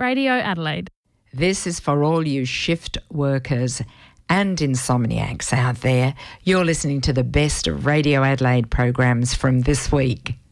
Radio Adelaide. This is for all you shift workers and insomniacs out there. You're listening to the best of Radio Adelaide programs from this week.